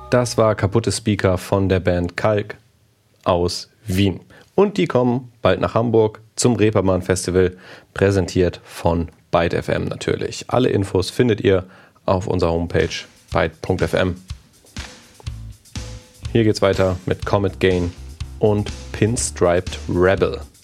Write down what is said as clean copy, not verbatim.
Das war Kaputte Speaker von der Band Kalk aus Wien. Und die kommen bald nach Hamburg zum Reeperbahn Festival, präsentiert von Byte FM natürlich. Alle Infos findet ihr auf unserer Homepage byte.fm. Hier geht's weiter mit Comet Gain und Pinstriped Rebel.